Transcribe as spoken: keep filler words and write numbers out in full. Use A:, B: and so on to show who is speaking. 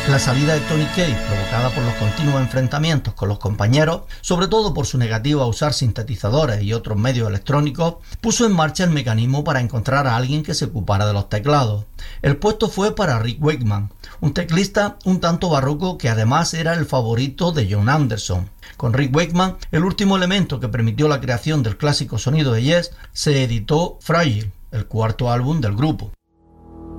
A: La salida de Tony Cage, provocada por los continuos enfrentamientos con los compañeros, sobre todo por su negativa a usar sintetizadores y otros medios electrónicos, puso en marcha el mecanismo para encontrar a alguien que se ocupara de los teclados. El puesto fue para Rick Wakeman, un teclista un tanto barroco que además era el favorito de John Anderson. Con Rick Wakeman, el último elemento que permitió la creación del clásico sonido de Yes, se editó Fragile, el cuarto álbum del grupo.